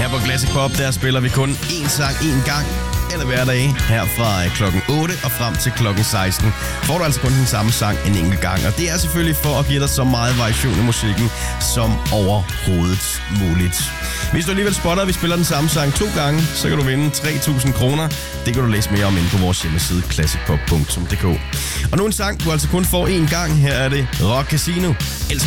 Her på Classic Pop, der spiller vi kun én sang én gang, eller hver dag, her fra klokken 8 og frem til klokken 16. Får du altså kun den samme sang en enkelt gang, og det er selvfølgelig for at give dig så meget variation i musikken som overhovedet muligt. Hvis du alligevel spotter, at vi spiller den samme sang 2 gange, så kan du vinde 3.000 kroner. Det kan du læse mere om inde på vores hjemmeside classicpop.dk. Og nu en sang, du altså kun får én gang. Her er det Rock Casino. Elsker